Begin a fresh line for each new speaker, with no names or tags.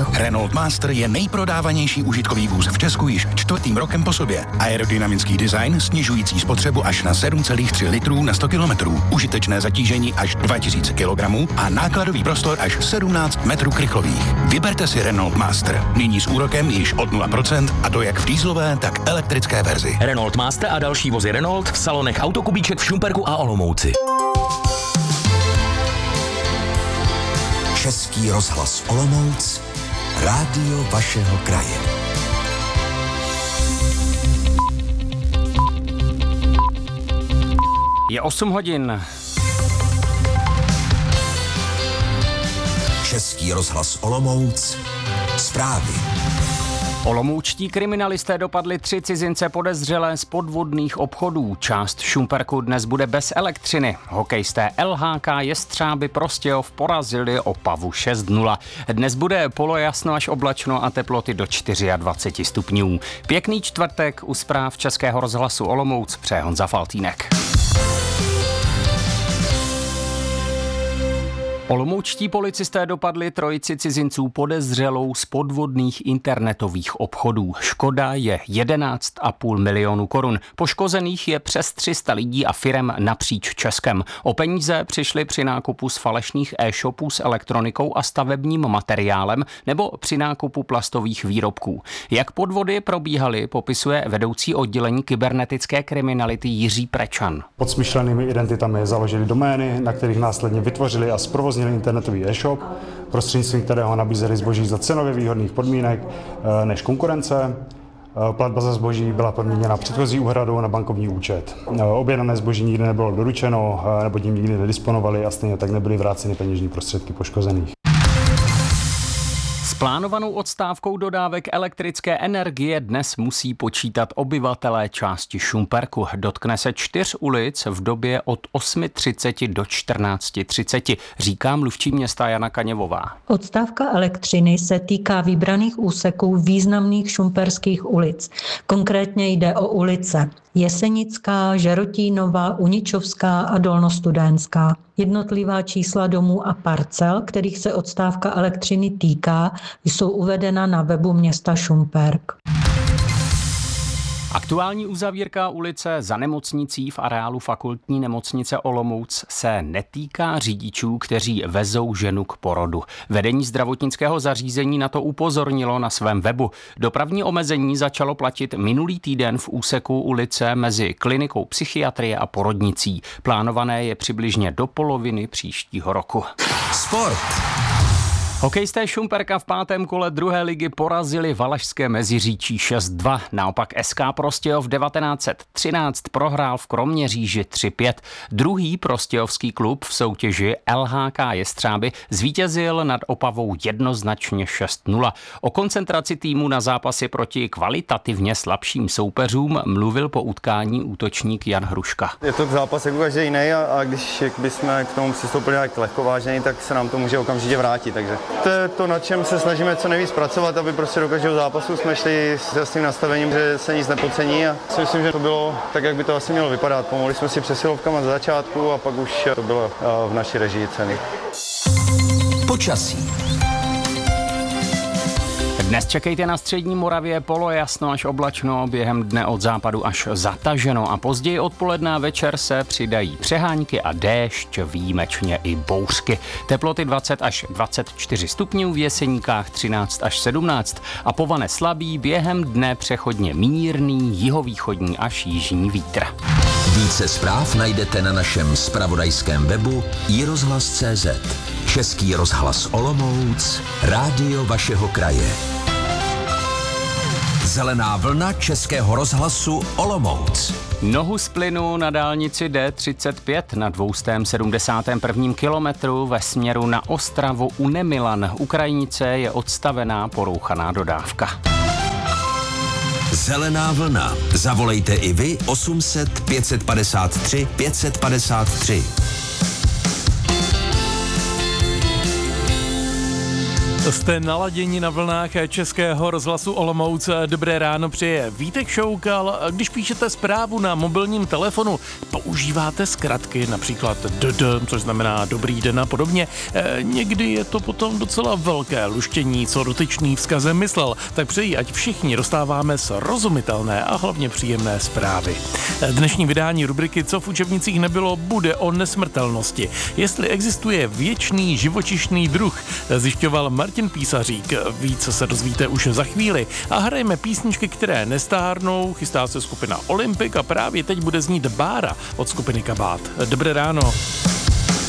Renault Master je nejprodávanější užitkový vůz v Česku již 4. rokem po sobě. Aerodynamický design, snižující spotřebu až na 7,3 litrů na 100 km, užitečné zatížení až 2000 kg a nákladový prostor až 17 metrů krychlových. Vyberte si Renault Master. Nyní s úrokem již od 0%, a to jak v dieselové, tak elektrické verzi.
Renault Master a další vozy Renault v salonech Autokubíček v Šumperku a Olomouci.
Český rozhlas Olomouc, rádio vašeho kraje.
Je 8 hodin.
Český rozhlas Olomouc, zprávy.
Olomoučtí kriminalisté dopadli 3 cizince podezřelé z podvodných obchodů. Část Šumperku dnes bude bez elektřiny. Hokejisté LHK Jestřáby Prostějov porazili Opavu 6-0. Dnes bude polojasno až oblačno a teploty do 24 stupňů. Pěkný čtvrtek, u zpráv Českého rozhlasu Olomouc přeje Honza Faltýnek. Olomoučtí policisté dopadli 3 cizinců podezřelou z podvodných internetových obchodů. Škoda je 11,5 milionu korun. Poškozených je přes 300 lidí a firem napříč Českem. O peníze přišli při nákupu z falešných e-shopů s elektronikou a stavebním materiálem nebo při nákupu plastových výrobků. Jak podvody probíhaly, popisuje vedoucí oddělení kybernetické kriminality Jiří Prečan.
Pod smyšlenými identitami založili domény, na kterých následně vytvořili a zprovoznili internetový e-shop, prostřednictvím kterého nabízeli zboží za cenově výhodných podmínek než konkurence. Platba za zboží byla podmíněna předchozí úhradou na bankovní účet. Objednané zboží nikdy nebylo doručeno, nebo tím nikdy nedisponovali a stejně tak nebyly vráceny peněžní prostředky poškozených.
S plánovanou odstávkou dodávek elektrické energie dnes musí počítat obyvatelé části Šumperku. Dotkne se 4 ulic v době od 8:30 do 14:30, říká mluvčí města Jana Kaněvová.
Odstávka elektřiny se týká vybraných úseků významných šumperských ulic. Konkrétně jde o ulice Jesenická, Žerotínová, Uničovská a Dolnostudentská. Jednotlivá čísla domů a parcel, kterých se odstávka elektřiny týká, jsou uvedena na webu města Šumperk.
Aktuální uzavírka ulice za nemocnicí v areálu fakultní nemocnice Olomouc se netýká řidičů, kteří vezou ženu k porodu. Vedení zdravotnického zařízení na to upozornilo na svém webu. Dopravní omezení začalo platit minulý týden v úseku ulice mezi klinikou psychiatrie a porodnicí. Plánované je přibližně do poloviny příštího roku.
Sport.
Hokejisté Šumperka v 5. kole 2. ligy porazili Valašské Meziříčí 6-2. Naopak SK Prostějov 1913 prohrál v Kroměříži 3-5. Druhý prostějovský klub v soutěži LHK Jestřáby zvítězil nad Opavou jednoznačně 6-0. O koncentraci týmu na zápasy proti kvalitativně slabším soupeřům mluvil po utkání útočník Jan Hruška.
Je to zápas jako každý jiný a když bychom k tomu přistoupili jak lehkovážněji, tak se nám to může okamžitě vrátit, takže to je to, na čem se snažíme co nejvíc pracovat, aby prostě do každého zápasu jsme šli s jasným nastavením, že se nic nepodcení a si myslím, že to bylo tak, jak by to asi mělo vypadat. Pomohli jsme si přesilovkama za začátku a pak už to bylo v naší režii ceny.
Počasí.
Dnes čekejte na střední Moravě polojasno až oblačno, během dne od západu až zataženo a později odpoledne a večer se přidají přehánky a déšť, výjimečně i bouřky. Teploty 20 až 24 stupňů, v Jeseníkách 13 až 17 a po Vane slabý, během dne přechodně mírný jihovýchodní až jižní vítr.
Více zpráv najdete na našem zpravodajském webu iRozhlas.cz. Český rozhlas Olomouc, rádio vašeho kraje. Zelená vlna Českého rozhlasu Olomouc.
Nohu z plynu na dálnici D35 na 271. kilometru ve směru na Ostravu u Nemilan. U krajnice je odstavená porouchaná dodávka.
Zelená vlna. Zavolejte i vy 800 553 553.
Jste naladěni na vlnách Českého rozhlasu Olomouc. Dobré ráno přeje Vítek Šoukal. Když píšete zprávu na mobilním telefonu, používáte zkratky, například DD, což znamená dobrý den a podobně. Někdy je to potom docela velké luštění, co dotyčný vzkazem myslel. Tak přeji, ať všichni dostáváme srozumitelné a hlavně příjemné zprávy. Dnešní vydání rubriky Co v učebnicích nebylo bude o nesmrtelnosti. Jestli existuje věčný živočišný druh, zjišťoval Martin Písařík. Víc se dozvíte už za chvíli. A hrajeme písničky, které nestárnou. Chystá se skupina Olympik a právě teď bude znít Bára od skupiny Kabát. Dobré ráno.